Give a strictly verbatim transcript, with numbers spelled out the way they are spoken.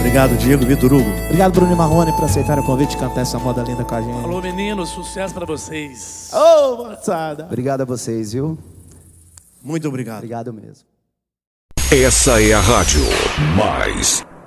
Obrigado, Diego. Vitor Hugo. Obrigado, Bruno e Marrone, por aceitar o convite de cantar essa moda linda com a gente. Alô, meninos, sucesso pra vocês. Ô, oh, moçada. Obrigado a vocês, viu? Muito obrigado. Obrigado mesmo. Essa é a Rádio Mais